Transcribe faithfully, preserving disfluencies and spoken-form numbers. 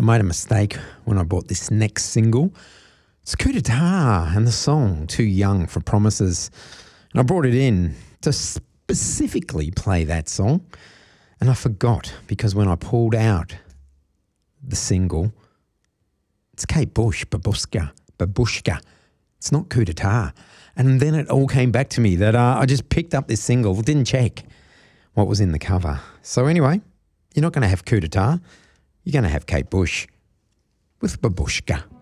made a mistake when I bought this next single. It's Coup d'etat and the song Too Young for Promises. And I brought it in to specifically play that song. And I forgot because when I pulled out the single, it's Kate Bush, Babushka, Babushka. It's not Coup d'etat. And then it all came back to me that uh, I just picked up this single, didn't check what was in the cover. So anyway, you're not going to have Coup d'etat. You're going to have Kate Bush with Babushka.